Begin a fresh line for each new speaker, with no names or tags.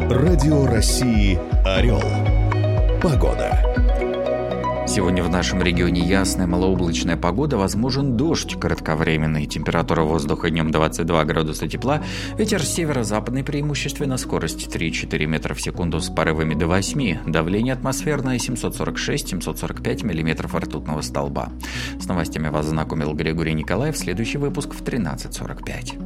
Радио России «Орел». Погода.
Сегодня в нашем регионе ясная малооблачная погода, возможен дождь кратковременный. Температура воздуха днем 22 градуса тепла, ветер северо-западный преимущественно, скорость 3-4 метра в секунду с порывами до 8, давление атмосферное 746-745 миллиметров ртутного столба. С новостями вас знакомил Григорий Николаев, следующий выпуск в 13:45.